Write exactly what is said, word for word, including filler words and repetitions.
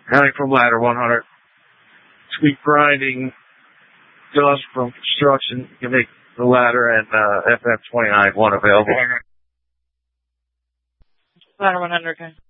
Coming from ladder one hundred. Sweet grinding dust from construction can make the ladder and uh, F F twenty-nine one available. Ladder one hundred, okay.